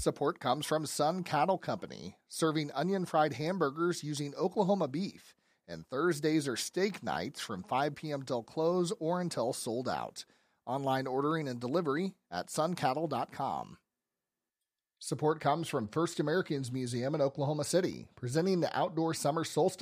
Support comes from Sun Cattle Company, serving onion-fried hamburgers using Oklahoma beef. And Thursdays are steak nights from 5 p.m. till close or until sold out. Online ordering and delivery at suncattle.com. Support comes from First Americans Museum in Oklahoma City, presenting the Outdoor Summer Solstice